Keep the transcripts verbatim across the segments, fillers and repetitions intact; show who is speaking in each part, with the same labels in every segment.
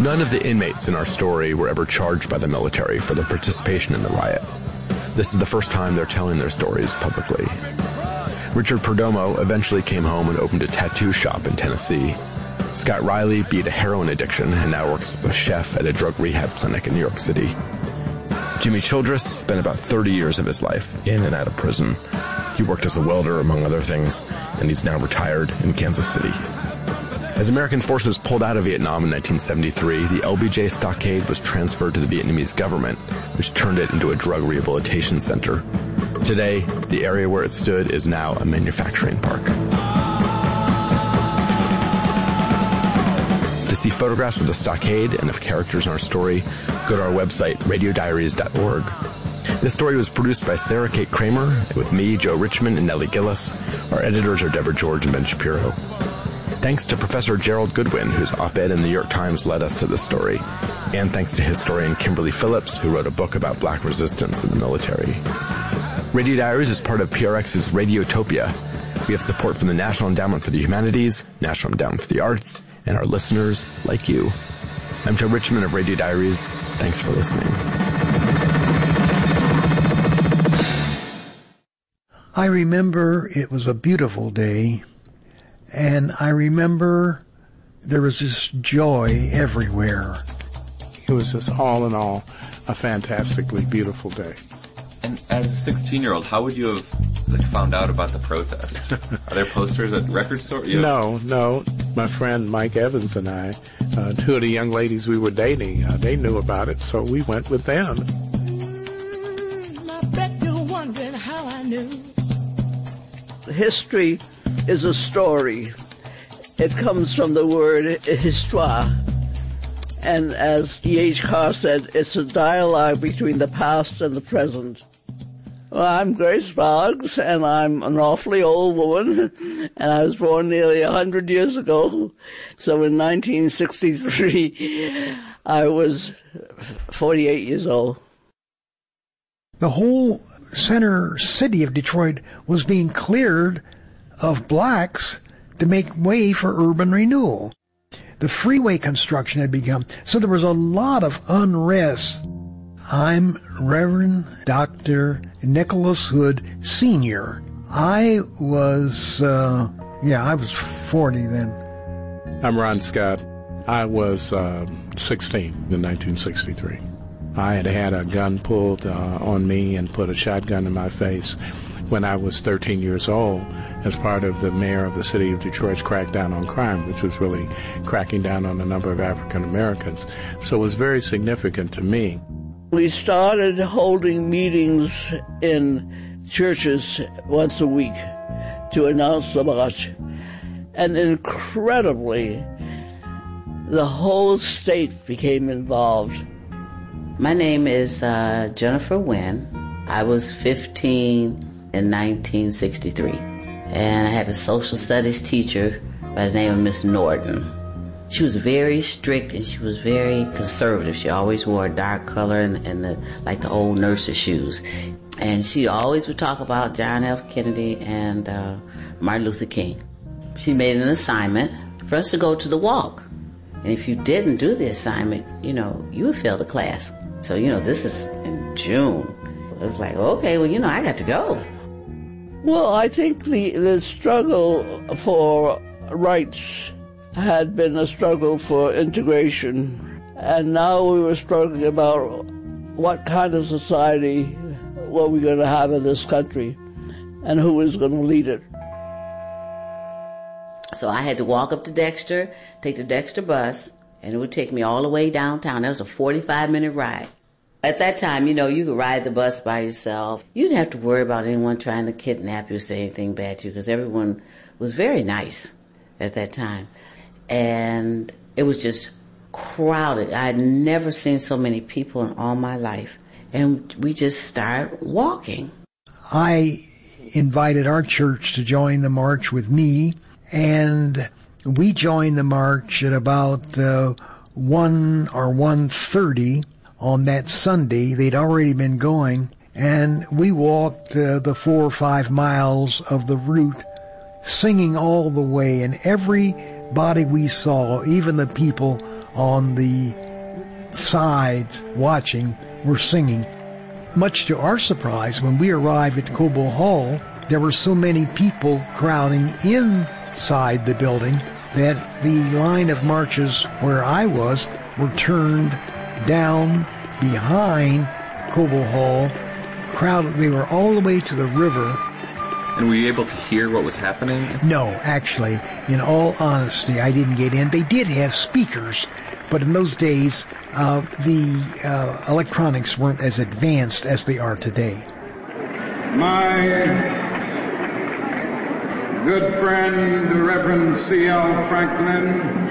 Speaker 1: None of the inmates in our story were ever charged by the military for their participation in the riot. This is the first time they're telling their stories publicly. Richard Perdomo eventually came home and opened a tattoo shop in Tennessee. Scott Riley beat a heroin addiction and now works as a chef at a drug rehab clinic in New York City. Jimmy Childress spent about thirty years of his life in and out of prison. He worked as a welder, among other things, and he's now retired in Kansas City. As American forces pulled out of Vietnam in nineteen seventy-three, the L B J stockade was transferred to the Vietnamese government, which turned it into a drug rehabilitation center. Today, the area where it stood is now a manufacturing park. To see photographs of the stockade and of characters in our story, go to our website, radio diaries dot org. This story was produced by Sarah Kate Kramer, with me, Joe Richmond, and Nellie Gillis. Our editors are Deborah George and Ben Shapiro. Thanks to Professor Gerald Goodwin, whose op-ed in the New York Times led us to this story. And thanks to historian Kimberly Phillips, who wrote a book about black resistance in the military. Radio Diaries is part of P R X's Radiotopia. We have support from the National Endowment for the Humanities, National Endowment for the Arts, and our listeners like you. I'm Joe Richmond of Radio Diaries. Thanks for listening.
Speaker 2: I remember it was a beautiful day. And I remember there was this joy everywhere.
Speaker 3: It was just all in all a fantastically beautiful day.
Speaker 4: And as a sixteen-year-old, how would you have like, found out about the protest? Are there posters at record stores?
Speaker 3: No, no. My friend Mike Evans and I, uh, two of the young ladies we were dating, uh, they knew about it, so we went with them.
Speaker 5: Mm, I bet you're wondering how I knew.
Speaker 6: History is a story. It comes from the word histoire. And as E H Carr said, it's a dialogue between the past and the present. Well, I'm Grace Boggs, and I'm an awfully old woman, and I was born nearly a hundred years ago. So in nineteen sixty-three, I was forty-eight years old.
Speaker 2: The whole center city of Detroit was being cleared of blacks to make way for urban renewal. The freeway construction had begun, so there was a lot of unrest. I'm Reverend Doctor Nicholas Hood, Senior. I was, uh, yeah, I was forty then.
Speaker 3: I'm Ron Scott. I was uh, sixteen in nineteen sixty-three. I had had a gun pulled uh, on me and put a shotgun in my face when I was thirteen years old as part of the mayor of the city of Detroit's crackdown on crime, which was really cracking down on a number of African Americans. So it was very significant to me.
Speaker 6: We started holding meetings in churches once a week to announce the march. And incredibly, the whole state became involved.
Speaker 7: My name is uh, Jennifer Wynn. I was fifteen in nineteen sixty-three. And I had a social studies teacher by the name of Miss Norton. She was very strict and she was very conservative. She always wore a dark color and, and the, like the old nurse's shoes. And she always would talk about John F. Kennedy and uh, Martin Luther King. She made an assignment for us to go to the walk. And if you didn't do the assignment, you know, you would fail the class. So, you know, this is in June. It was like, okay, well, you know, I got to go.
Speaker 6: Well, I think the, the struggle for rights had been a struggle for integration. And now we were struggling about what kind of society were we going to have in this country and who was going to lead it.
Speaker 7: So I had to walk up to Dexter, take the Dexter bus, and it would take me all the way downtown. That was a forty-five minute ride. At that time, you know, you could ride the bus by yourself. You didn't have to worry about anyone trying to kidnap you or say anything bad to you because everyone was very nice at that time. And it was just crowded. I had never seen so many people in all my life. And we just started walking.
Speaker 2: I invited our church to join the march with me, and we joined the march at about uh, one or one thirty on that Sunday. They'd already been going, and we walked uh, the four or five miles of the route, singing all the way, and everybody we saw, even the people on the sides watching were singing. Much to our surprise, when we arrived at Cobo Hall, there were so many people crowding inside the building that the line of marches where I was were turned down behind Cobo Hall. Crowded, they were all the way to the river.
Speaker 4: And were you able to hear what was happening?
Speaker 2: No, actually, in all honesty, I didn't get in. They did have speakers, but in those days, uh, the uh, electronics weren't as advanced as they are today.
Speaker 8: My good friend, the Reverend C L Franklin,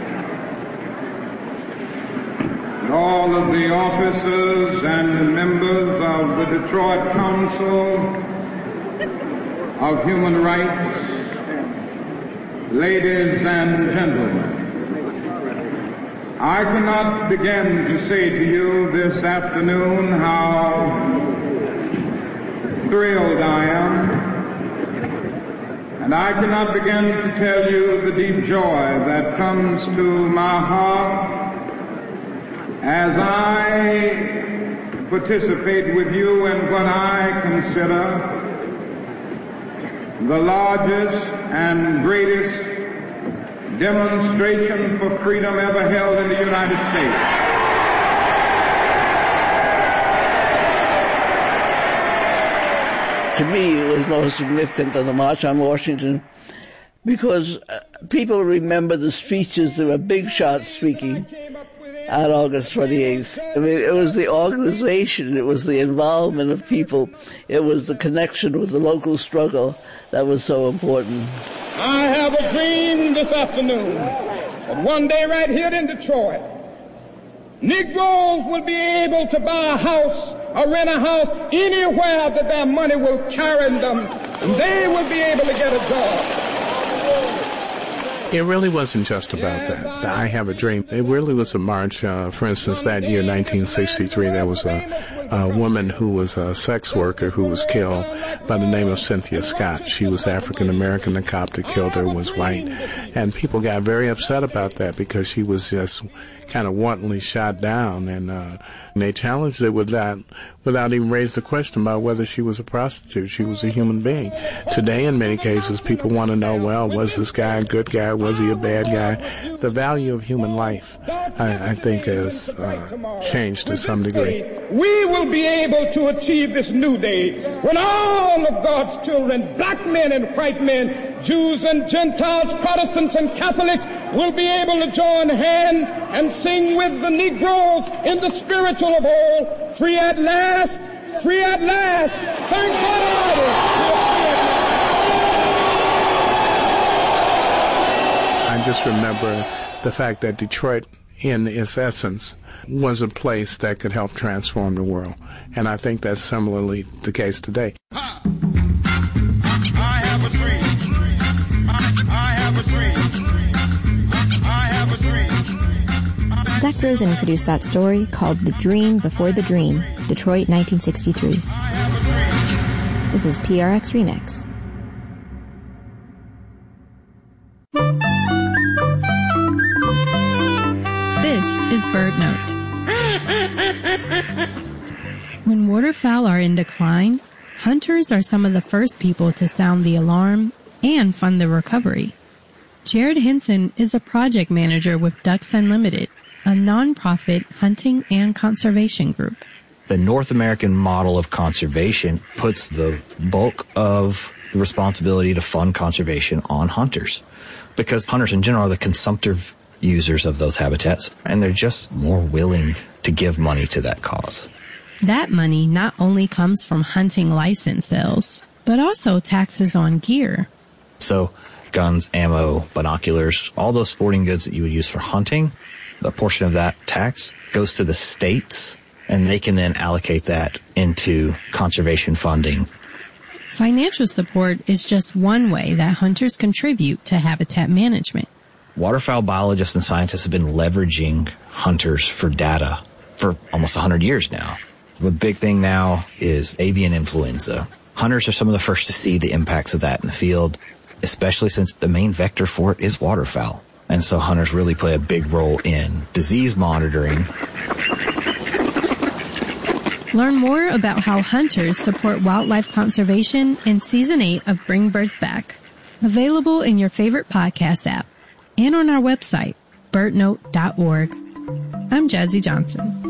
Speaker 8: and all of the officers and the members of the Detroit Council of Human Rights, ladies and gentlemen, I cannot begin to say to you this afternoon how thrilled I am, and I cannot begin to tell you the deep joy that comes to my heart as I participate with you in what I consider the largest and greatest demonstration for freedom ever held in the United States.
Speaker 6: To me, it was more significant than the March on Washington because uh, people remember the speeches. There were big shots speaking on August twenty-eighth. I mean, it was the organization, it was the involvement of people, it was the connection with the local struggle that was so important.
Speaker 8: I have a dream this afternoon that one day right here in Detroit, Negroes will be able to buy a house or rent a house anywhere that their money will carry them, and they will be able to get a job.
Speaker 3: It really wasn't just about that. I Have a Dream. It really was a march. Uh, for instance, that year, nineteen sixty-three, there was a, a woman who was a sex worker who was killed by the name of Cynthia Scott. She was African American. The cop that killed her was white. And people got very upset about that because she was just kind of wantonly shot down. And, uh, and they challenged it with that without even raising the question about whether she was a prostitute. She was a human being. Today, in many cases, people want to know, well, was this guy a good guy? Was he a bad guy? The value of human life, I, I think, has uh, changed to some degree.
Speaker 8: We will be able to achieve this new day when all of God's children, black men and white men, Jews and Gentiles, Protestants and Catholics, will be able to join hands and sing with the Negroes in the spiritual of all, free at last, free at last. Thank God Almighty.
Speaker 3: I just remember the fact that Detroit, in its essence, was a place that could help transform the world. And I think that's similarly the case today.
Speaker 8: I have a dream. I have a dream. I have a dream.
Speaker 9: Zach Rosen produced that story called The Dream Before the Dream, Detroit, nineteen sixty-three. This is P R X Remix.
Speaker 10: This is Bird Note. When waterfowl are in decline, hunters are some of the first people to sound the alarm and fund the recovery. Jared Hinton is a project manager with Ducks Unlimited, a nonprofit hunting and conservation group.
Speaker 11: The North American model of conservation puts the bulk of the responsibility to fund conservation on hunters, because hunters in general are the consumptive users of those habitats, and they're just more willing to give money to that cause.
Speaker 10: That money not only comes from hunting license sales, but also taxes on gear.
Speaker 11: So guns, ammo, binoculars, all those sporting goods that you would use for hunting, a portion of that tax goes to the states, and they can then allocate that into conservation funding.
Speaker 10: Financial support is just one way that hunters contribute to habitat management.
Speaker 11: Waterfowl biologists and scientists have been leveraging hunters for data for almost one hundred years now. The big thing now is avian influenza. Hunters are some of the first to see the impacts of that in the field, especially since the main vector for it is waterfowl. And so hunters really play a big role in disease monitoring.
Speaker 10: Learn more about how hunters support wildlife conservation in Season eight of Bring Birds Back. Available in your favorite podcast app and on our website, bird note dot org. I'm Jazzy Johnson.